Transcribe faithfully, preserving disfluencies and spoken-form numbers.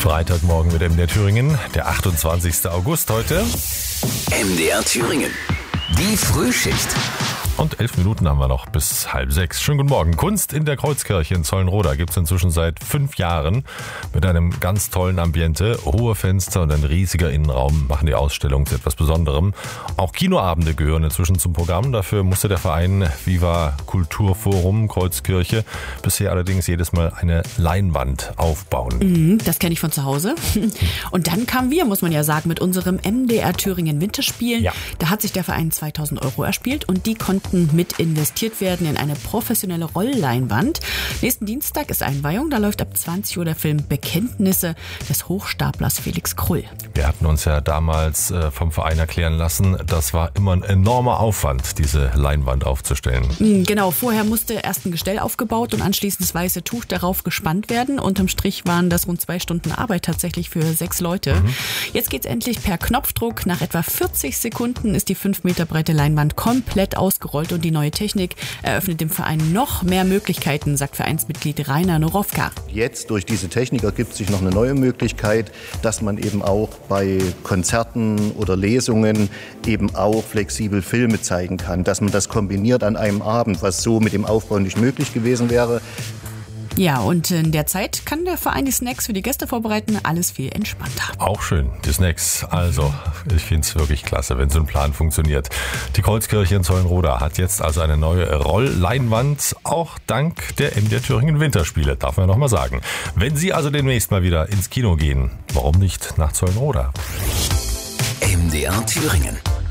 Freitagmorgen mit M D R Thüringen, der achtundzwanzigster August heute. M D R Thüringen, die Frühschicht. Und elf Minuten haben wir noch bis halb sechs. Schönen guten Morgen. Kunst in der Kreuzkirche in Zollenroda gibt es inzwischen seit fünf Jahren mit einem ganz tollen Ambiente. Hohe Fenster und ein riesiger Innenraum machen die Ausstellung zu etwas Besonderem. Auch Kinoabende gehören inzwischen zum Programm. Dafür musste der Verein Viva Kulturforum Kreuzkirche bisher allerdings jedes Mal eine Leinwand aufbauen. Das kenne ich von zu Hause. Und dann kamen wir, muss man ja sagen, mit unserem M D R Thüringen Winterspielen. Ja. Da hat sich der Verein zweitausend Euro erspielt und die konnten mit investiert werden in eine professionelle Rollleinwand. Nächsten Dienstag ist Einweihung, da läuft ab zwanzig Uhr der Film Bekenntnisse des Hochstaplers Felix Krull. Wir hatten uns ja damals äh, vom Verein erklären lassen, das war immer ein enormer Aufwand, diese Leinwand aufzustellen. Genau, vorher musste erst ein Gestell aufgebaut und anschließend das weiße Tuch darauf gespannt werden. Unterm Strich waren das rund zwei Stunden Arbeit tatsächlich für sechs Leute. Mhm. Jetzt geht's endlich per Knopfdruck. Nach etwa vierzig Sekunden ist die fünf Meter breite Leinwand komplett ausgerollt und die neue Technik eröffnet dem Verein noch mehr Möglichkeiten, sagt Vereinsmitglied Rainer Norowka. Jetzt durch diese Technik ergibt sich noch eine neue Möglichkeit, dass man eben auch bei Konzerten oder Lesungen eben auch flexibel Filme zeigen kann, dass man das kombiniert an einem Abend, was so mit dem Aufbau nicht möglich gewesen wäre. Ja, und in der Zeit kann der Verein die Snacks für die Gäste vorbereiten. Alles viel entspannter. Auch schön, die Snacks. Also, ich finde es wirklich klasse, wenn so ein Plan funktioniert. Die Kreuzkirche in Zollenroda hat jetzt also eine neue Rollleinwand, auch dank der M D R Thüringen Winterspiele, darf man noch mal sagen. Wenn Sie also demnächst mal wieder ins Kino gehen, warum nicht nach Zollenroda? M D R Thüringen.